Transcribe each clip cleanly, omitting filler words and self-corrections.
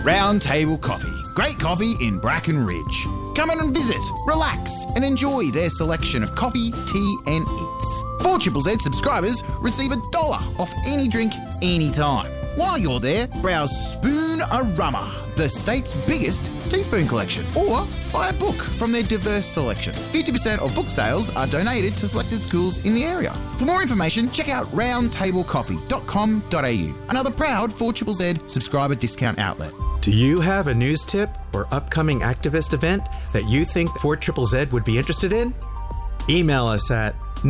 Round Table Coffee. Great coffee in Bracken Ridge. Come in and visit, relax, and enjoy their selection of coffee, tea, and eats. 4ZZZ subscribers receive $1 off any drink, anytime. While you're there, browse Spoon-A-Rumma, the state's biggest teaspoon collection, or buy a book from their diverse selection. 50% of book sales are donated to selected schools in the area. For more information, check out roundtablecoffee.com.au, another proud 4ZZZ subscriber discount outlet. Do you have a news tip or upcoming activist event that you think 4ZZZ would be interested in? Email us at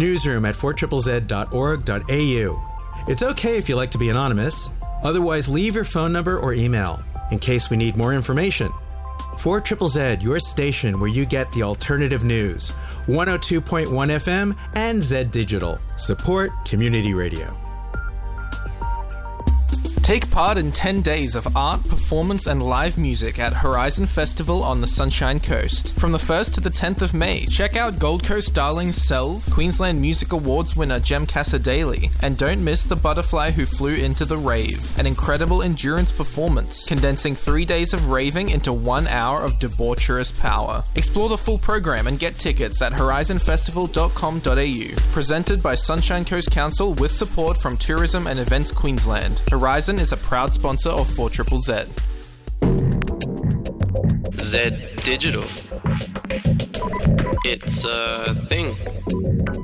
newsroom@4ZZZ.org.au. It's okay if you like to be anonymous. Otherwise, leave your phone number or email in case we need more information. 4ZZZ, your station where you get the alternative news. 102.1 FM and Z Digital. Support community radio. Take part in 10 days of art, performance, and live music at Horizon Festival on the Sunshine Coast. From the 1st to the 10th of May, check out Gold Coast darling Selv, Queensland Music Awards winner Jem Casadei, and don't miss the butterfly who flew into the rave, an incredible endurance performance, condensing 3 days of raving into 1 hour of debaucherous power. Explore the full program and get tickets at horizonfestival.com.au. Presented by Sunshine Coast Council with support from Tourism and Events Queensland. Horizon is a proud sponsor of 4ZZZ. Z Digital. It's a thing.